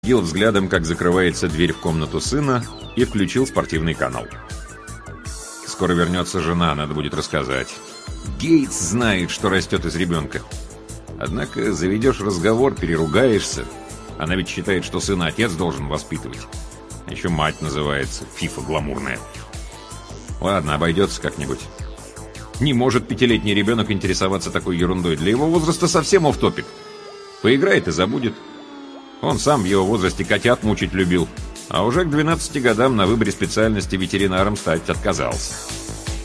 Следил взглядом, как закрывается дверь в комнату сына, и включил спортивный канал. Скоро вернется жена, надо будет рассказать. Гейтс знает, что растет из ребенка. Однако заведешь разговор, переругаешься. Она ведь считает, что сына отец должен воспитывать. Еще мать называется, фифа гламурная. Ладно, обойдется как-нибудь. Не может 5-летний ребенок интересоваться такой ерундой. Для его возраста совсем офф-топик. Поиграет и забудет. Он сам в его возрасте котят мучить любил. А уже к 12 годам на выборе специальности ветеринаром стать отказался.